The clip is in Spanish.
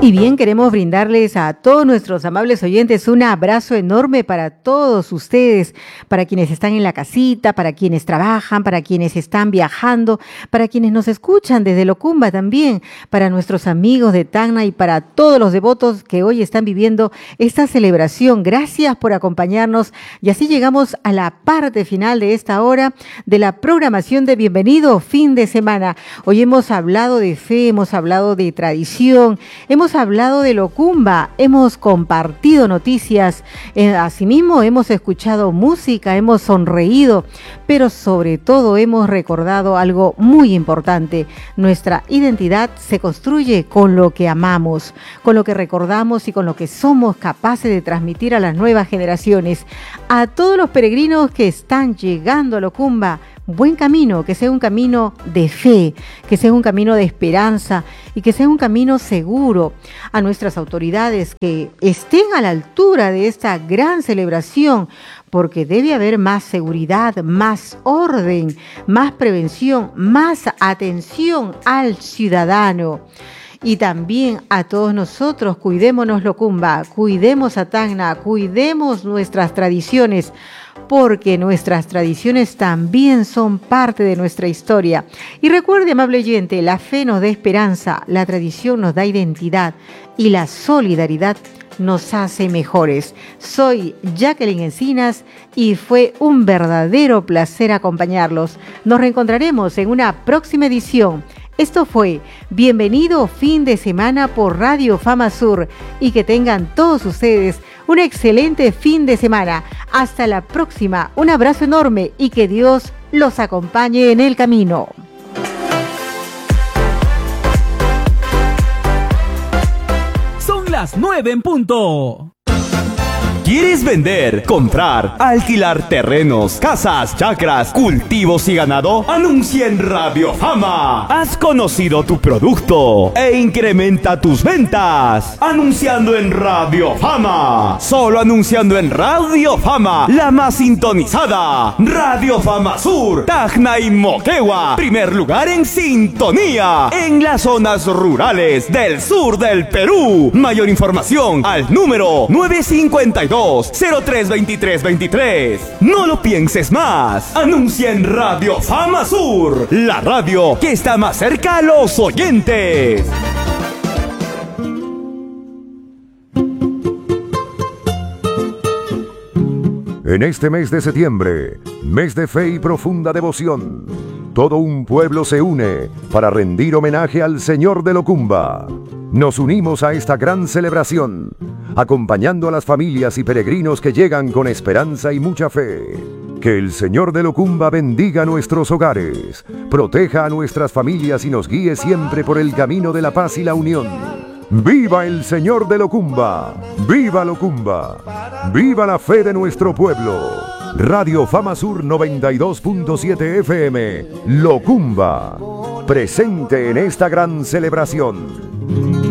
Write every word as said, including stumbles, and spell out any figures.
Y bien, queremos brindarles a todos nuestros amables oyentes un abrazo enorme para todos ustedes, para quienes están en la casita, para quienes trabajan, para quienes están viajando, para quienes nos escuchan desde Locumba también, para nuestros amigos de Tacna y para todos los devotos que hoy están viviendo esta celebración. Gracias por acompañarnos y así llegamos a la parte final de esta hora de la programación de Bienvenido Fin de Semana. Hoy hemos hablado de fe, hemos hablado de tradición, hemos hablado de Locumba, hemos compartido noticias, eh, asimismo hemos escuchado música, hemos sonreído, pero sobre todo hemos recordado algo muy importante. Nuestra identidad se construye con lo que amamos, con lo que recordamos y con lo que somos capaces de transmitir a las nuevas generaciones. A todos los peregrinos que están llegando a Locumba, buen camino, que sea un camino de fe, que sea un camino de esperanza y que sea un camino seguro. A nuestras autoridades que estén a la altura de esta gran celebración, porque debe haber más seguridad, más orden, más prevención, más atención al ciudadano. Y también a todos nosotros, cuidémonos Locumba, cuidemos a Tacna, cuidemos nuestras tradiciones, porque nuestras tradiciones también son parte de nuestra historia. Y recuerde, amable oyente, la fe nos da esperanza, la tradición nos da identidad y la solidaridad nos hace mejores. Soy Jacqueline Encinas y fue un verdadero placer acompañarlos. Nos reencontraremos en una próxima edición. Esto fue Bienvenido Fin de Semana por Radio Fama Sur y que tengan todos ustedes un excelente fin de semana. Hasta la próxima, un abrazo enorme y que Dios los acompañe en el camino. Son las nueve en punto. ¿Quieres vender, comprar, alquilar terrenos, casas, chacras, cultivos y ganado? Anuncia en Radio Fama. Has conocido tu producto e incrementa tus ventas. Anunciando en Radio Fama. Solo anunciando en Radio Fama, la más sintonizada. Radio Fama Sur, Tacna y Moquegua. Primer lugar en sintonía en las zonas rurales del sur del Perú. Mayor información al número nueve cinco dos, cero tres veintitrés veintitrés. No lo pienses más. Anuncia en Radio Fama Sur, la radio que está más cerca a los oyentes. En este mes de septiembre, mes de fe y profunda devoción, todo un pueblo se une para rendir homenaje al Señor de Locumba. Nos unimos a esta gran celebración, acompañando a las familias y peregrinos que llegan con esperanza y mucha fe. Que el Señor de Locumba bendiga nuestros hogares, proteja a nuestras familias y nos guíe siempre por el camino de la paz y la unión. ¡Viva el Señor de Locumba! ¡Viva Locumba! ¡Viva la fe de nuestro pueblo! Radio Fama Sur noventa y dos punto siete F M, Locumba, presente en esta gran celebración.